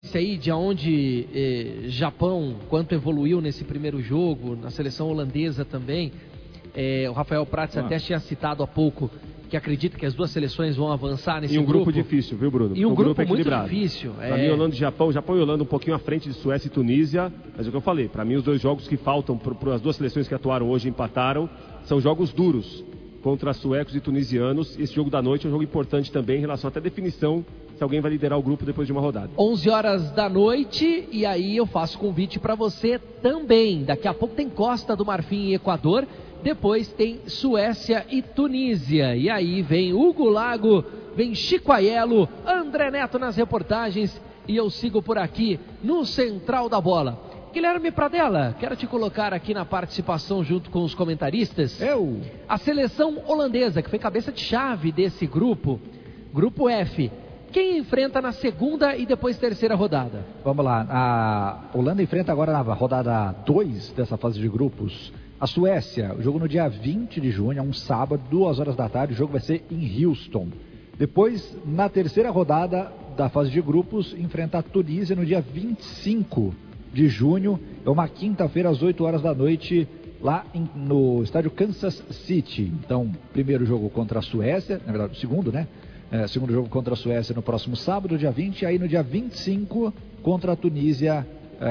aí de onde Japão, quanto evoluiu nesse primeiro jogo, na seleção holandesa também. O Rafael Prats até tinha citado há pouco que acredita que as duas seleções vão avançar nesse grupo. E um grupo difícil, viu, Bruno? E um grupo muito difícil. Para mim, Holanda e Japão e Holanda um pouquinho à frente de Suécia e Tunísia. Mas é o que eu falei, para mim os dois jogos que faltam para as duas seleções que atuaram hoje e empataram são jogos duros contra suecos e tunisianos. Esse jogo da noite é um jogo importante também em relação até à definição se alguém vai liderar o grupo depois de uma rodada. 11 horas da noite, e aí eu faço convite para você também. Daqui a pouco tem Costa do Marfim e Equador, depois tem Suécia e Tunísia. E aí vem Hugo Lago, vem Chico Aiello, André Neto nas reportagens, e eu sigo por aqui no Central da Bola. Guilherme Pradella, quero te colocar aqui na participação junto com os comentaristas. A seleção holandesa, que foi cabeça de chave desse grupo, grupo F. Quem enfrenta na segunda e depois terceira rodada? Vamos lá, a Holanda enfrenta agora na rodada 2 dessa fase de grupos a Suécia. O jogo no dia 20 de junho, é um sábado, 2 horas da tarde. O jogo vai ser em Houston. Depois, na terceira rodada da fase de grupos, enfrenta a Tunísia no dia 25 de junho. É uma quinta-feira às 8 horas da noite, lá no estádio Kansas City. Então, primeiro jogo contra a Suécia, na verdade o segundo, né? Segundo jogo contra a Suécia no próximo sábado, dia 20. Aí no dia 25 contra a Tunísia,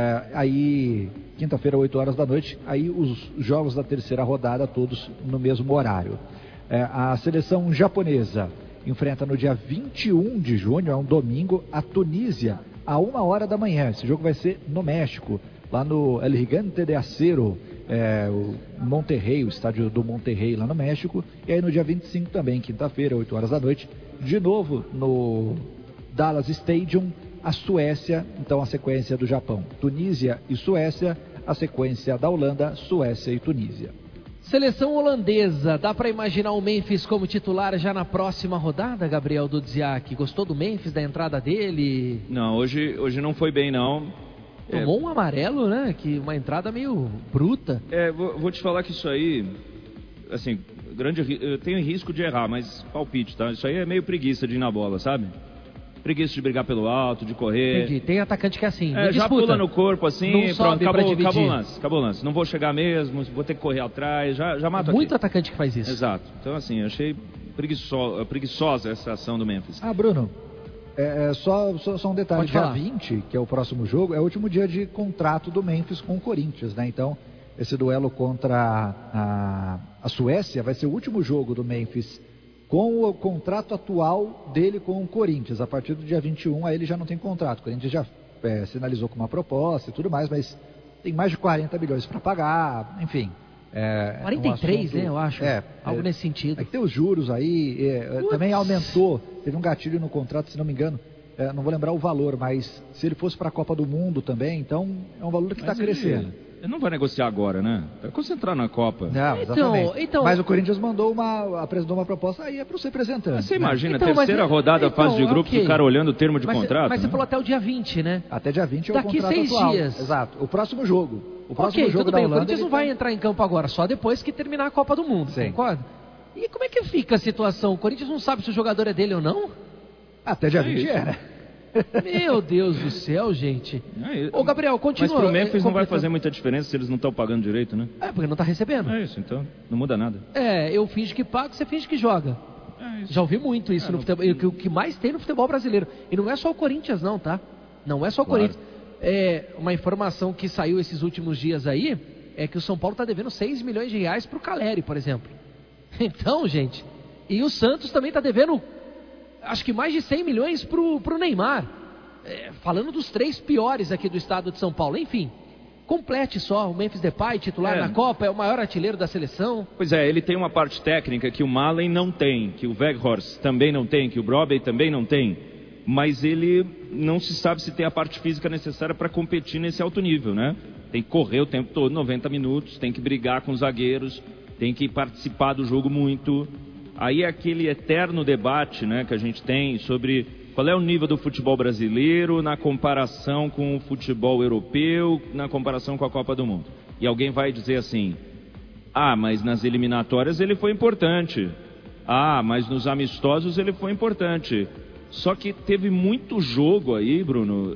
aí quinta-feira, 8 horas da noite. Aí os jogos da terceira rodada, todos no mesmo horário. A seleção japonesa enfrenta no dia 21 de junho, é um domingo, a Tunísia, a 1 hora da manhã. Esse jogo vai ser no México, lá no El Gigante de Acero, o Monterrey, o estádio do Monterrey lá no México. E aí no dia 25 também, quinta-feira, 8 horas da noite, de novo no Dallas Stadium, a Suécia. Então a sequência do Japão, Tunísia e Suécia, a sequência da Holanda, Suécia e Tunísia. Seleção holandesa, dá para imaginar o Memphis como titular já na próxima rodada, Gabriel Dudziak? Gostou do Memphis, da entrada dele? Não, hoje não foi bem não. Tomou um amarelo, né? Que uma entrada meio bruta. Vou te falar que isso aí, assim, eu tenho risco de errar, mas palpite, tá? Isso aí é meio preguiça de ir na bola, sabe? Preguiça de brigar pelo alto, de correr. Entendi. Tem atacante que é assim, já disputa. pula no corpo assim, não pronto, acabou o o lance. Não vou chegar mesmo, vou ter que correr atrás, já mato muito aqui. Atacante que faz isso. Exato. Então assim, eu achei preguiçosa essa ação do Memphis. Bruno, só um detalhe. Pode dia falar. 20, que é o próximo jogo, é o último dia de contrato do Memphis com o Corinthians, né? Então, esse duelo contra a Suécia vai ser o último jogo do Memphis com o contrato atual dele com o Corinthians. A partir do dia 21, aí ele já não tem contrato. O Corinthians já sinalizou com uma proposta e tudo mais, mas tem mais de 40 milhões para pagar, enfim. 43, né, eu acho. Algo nesse sentido. É que tem os juros aí, também aumentou, teve um gatilho no contrato, se não me engano, não vou lembrar o valor, mas se ele fosse para a Copa do Mundo também, então é um valor que está crescendo. Ele não vai negociar agora, né? Vai concentrar na Copa. Não, exatamente. Mas o Corinthians apresentou uma proposta, aí é para os representantes. Você imagina, terceira rodada, fase de grupos, o cara olhando o termo de contrato. Mas você falou até o dia 20, né? Até dia 20 é o Daqui contrato 6 atual. dias. Exato. O próximo jogo. O próximo jogo tudo da bem. Holanda, O Corinthians não vai entrar em campo agora, só depois que terminar a Copa do Mundo, concorda? E como é que fica a situação? O Corinthians não sabe se o jogador é dele ou não? Até dia 20 né? Meu Deus do céu, gente. Ô, Gabriel, continua. Mas pro Memphis não vai fazer muita diferença se eles não estão pagando direito, né? Porque não tá recebendo. É isso, então. Não muda nada. Eu finjo que pago, você finge que joga. Já ouvi muito isso no futebol. O que mais tem no futebol brasileiro. E não é só o Corinthians, não, tá? Não é só o Corinthians. Uma informação que saiu esses últimos dias aí é que o São Paulo tá devendo 6 milhões de reais pro Caleri, por exemplo. Então, gente. E o Santos também tá devendo, acho que mais de 100 milhões pro Neymar. Falando dos 3 piores aqui do estado de São Paulo. Enfim, complete só. O Memphis Depay, titular na Copa, é o maior artilheiro da seleção. Pois é, ele tem uma parte técnica que o Malen não tem, que o Weghorst também não tem, que o Brobbey também não tem. Mas ele não se sabe se tem a parte física necessária para competir nesse alto nível, né? Tem que correr o tempo todo, 90 minutos, tem que brigar com os zagueiros, tem que participar do jogo muito. Aí é aquele eterno debate, né, que a gente tem sobre qual é o nível do futebol brasileiro na comparação com o futebol europeu, na comparação com a Copa do Mundo. E alguém vai dizer assim, mas nas eliminatórias ele foi importante. Mas nos amistosos ele foi importante. Só que teve muito jogo aí, Bruno,